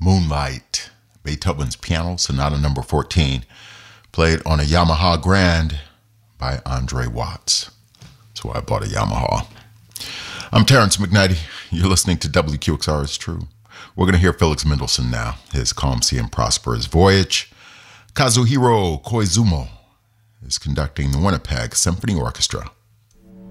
Moonlight, Beethoven's Piano Sonata Number 14, played on a Yamaha Grand by Andre Watts. That's why I bought a Yamaha. I'm Terrence McKnighty. You're listening to WQXR is True. We're going to hear Felix Mendelssohn now, his Calm Sea and Prosperous Voyage. Kazuhiro Koizumo is conducting the Winnipeg Symphony Orchestra.